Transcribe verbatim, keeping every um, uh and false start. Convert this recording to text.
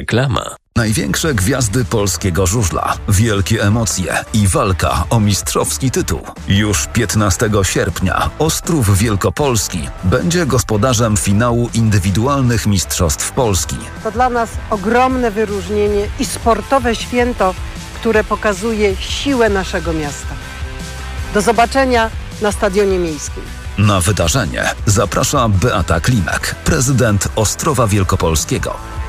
Reklama. Największe gwiazdy polskiego żużla, wielkie emocje i walka o mistrzowski tytuł. Już piętnastego sierpnia Ostrów Wielkopolski będzie gospodarzem finału indywidualnych Mistrzostw Polski. To dla nas ogromne wyróżnienie i sportowe święto, które pokazuje siłę naszego miasta. Do zobaczenia na Stadionie Miejskim. Na wydarzenie zaprasza Beata Klimek, prezydent Ostrowa Wielkopolskiego.